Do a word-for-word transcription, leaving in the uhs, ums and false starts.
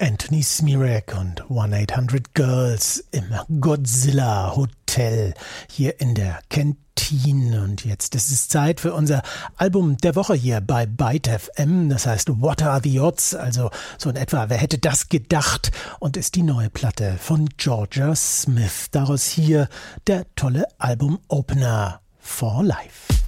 Anthony Smirek und one eight hundred Girls im Godzilla Hotel hier in der Kantine. Und jetzt ist es Zeit für unser Album der Woche hier bei Byte F M. Das heißt What Are the Odds? Also so in etwa, wer hätte das gedacht? Und ist die neue Platte von Jorja Smith. Daraus hier der tolle Album-Opener For Life.